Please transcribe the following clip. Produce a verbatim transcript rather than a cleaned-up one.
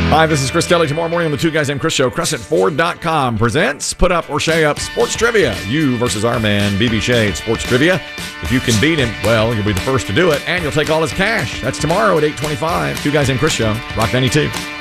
Hi, this is Chris Kelly. Tomorrow morning on the Two Guys Named Chris Show, Crescent Ford dot com presents Put Up or Shay Up Sports Trivia. You versus our man, B B Shea at Sports Trivia. If you can beat him, well, you'll be the first to do it, and you'll take all his cash. That's tomorrow at eight twenty-five. Two Guys Named Chris Show, Rock ninety-two.